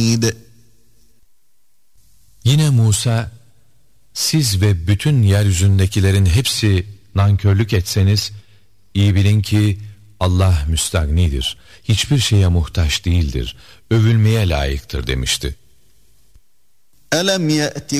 Yine Musa, siz ve bütün yeryüzündekilerin hepsi nankörlük etseniz, iyi bilin ki Allah müstagnidir, hiçbir şeye muhtaç değildir, övülmeye layıktır demişti. أَلَمْ يَأْتِ